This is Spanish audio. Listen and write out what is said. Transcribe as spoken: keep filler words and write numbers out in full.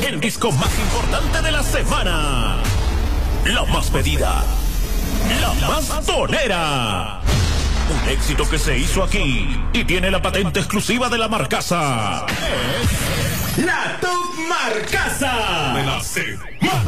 el disco más importante de la semana. La más pedida. La más tonera. Un éxito que se hizo aquí y tiene la patente exclusiva de la Marcasa. Es la Top Marcasa de la semana.